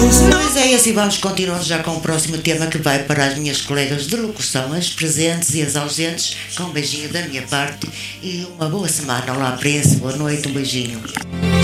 Pois é, e assim vamos continuando já com o próximo tema que vai para as minhas colegas de locução, as presentes e as ausentes, com um beijinho da minha parte e uma boa semana. Olá, Prense, boa noite, um beijinho.